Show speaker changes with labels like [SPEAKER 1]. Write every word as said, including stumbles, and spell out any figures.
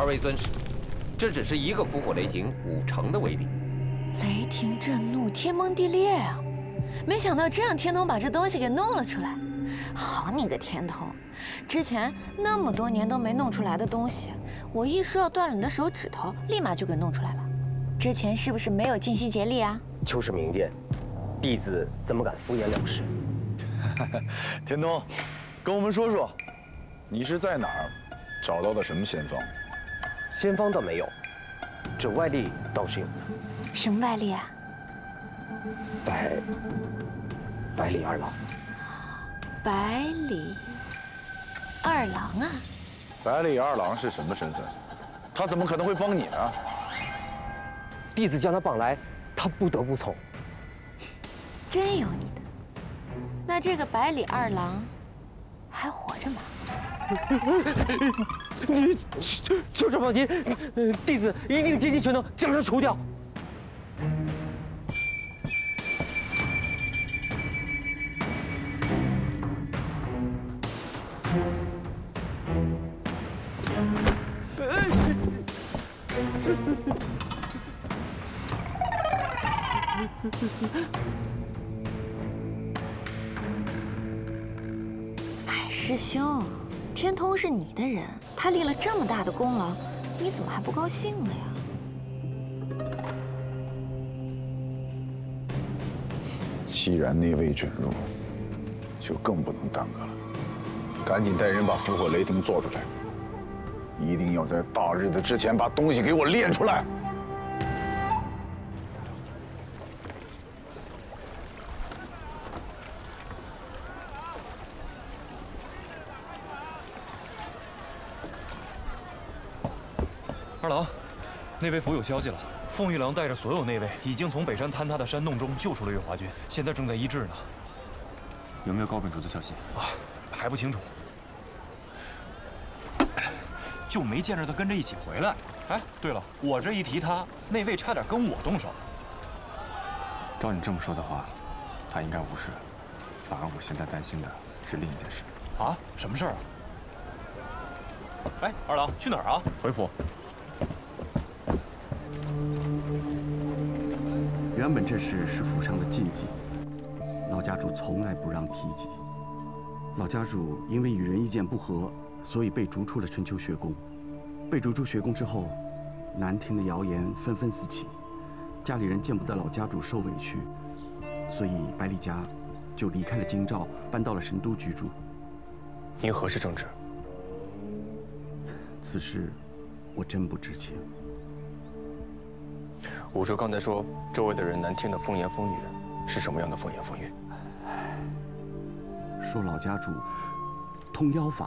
[SPEAKER 1] 二位尊师，这只是一个伏火雷霆五成的威力。
[SPEAKER 2] 雷霆震怒，天崩地裂啊！没想到这样天童把这东西给弄了出来。好你个天童，之前那么多年都没弄出来的东西，我一说要断了你的手指头，立马就给弄出来了。之前是不是没有尽心竭力啊？
[SPEAKER 3] 就是明鉴，弟子怎么敢敷衍了事？
[SPEAKER 4] 天童，跟我们说说，你是在哪儿找到的什么仙方？
[SPEAKER 3] 仙方倒没有，这外力倒是有的。
[SPEAKER 2] 什么外力啊？
[SPEAKER 3] 百百里二郎。
[SPEAKER 2] 百里二郎啊！
[SPEAKER 4] 百里二郎是什么身份？他怎么可能会帮你呢？
[SPEAKER 3] 弟子将他绑来，他不得不从。
[SPEAKER 2] 真有你的！那这个百里二郎还活着吗？
[SPEAKER 3] 你酋长放心，弟子一定竭尽全能将他除掉。
[SPEAKER 2] 哎，师兄，天童是你的人，他立了这么大的功劳，你怎么还不高兴了呀？
[SPEAKER 4] 既然内卫卷入，就更不能耽搁了。赶紧带人把伏火雷霆做出来，一定要在大日子之前把东西给我练出来。
[SPEAKER 5] 二郎，内卫府有消息了，凤玉郎带着所有内卫已经从北山坍塌的山洞中救出了月华君，现在正在医治呢。
[SPEAKER 6] 有没有高本主的消息
[SPEAKER 5] 啊？还不清楚，就没见着他跟着一起回来。哎，对了，我这一提他，内卫差点跟我动手。
[SPEAKER 6] 照你这么说的话，他应该无事，反而我现在担心的是另一件事。
[SPEAKER 5] 啊？什么事儿啊？哎，二郎去哪儿啊？
[SPEAKER 6] 回府。
[SPEAKER 7] 原本这事是府上的禁忌，老家主从来不让提及。老家主因为与人意见不合，所以被逐出了春秋学宫。被逐出学宫之后，难听的谣言纷纷四起，家里人见不得老家主受委屈，所以百里家就离开了京兆，搬到了神都居住。
[SPEAKER 3] 您何事正直？
[SPEAKER 7] 此事我真不知情。
[SPEAKER 3] 武叔刚才说，周围的人难听的风言风语，是什么样的风言风语？
[SPEAKER 7] 说老家主通妖法。